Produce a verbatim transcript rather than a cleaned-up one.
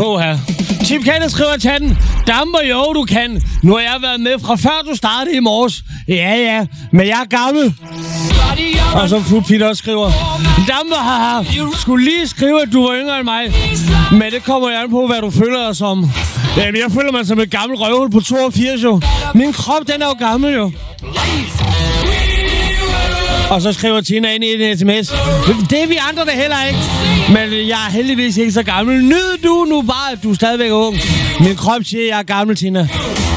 På her. Tim Kenneth skriver til den. Damper jo, du kan. Nu har jeg været med fra før du startede i morges. Ja, ja. Men jeg er gammel. Og så Fuld Peter også skriver. Damper, haha. Skulle lige skrive, at du var yngre end mig. Men det kommer an på, hvad du føler dig som. Jamen, jeg føler mig som et gammelt røvhul på toogfirs, jo. Min krop, den er jo gammel, jo. Og så skriver Tina ind i en sms. Det er vi andre der heller ikke. Men jeg er heldigvis ikke så gammel. Nyd du nu bare, at du er stadigvæk ung. Min krop siger, at jeg er gammel, Tina.